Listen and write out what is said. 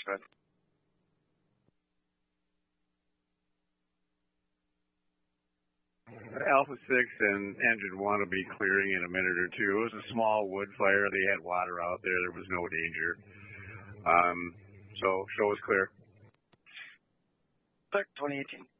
Fred. Alpha 6 and Engine 1 will be clearing in a minute or two. It was a small wood fire. They had water out there. There was no danger. So show was clear. Clear, 2018.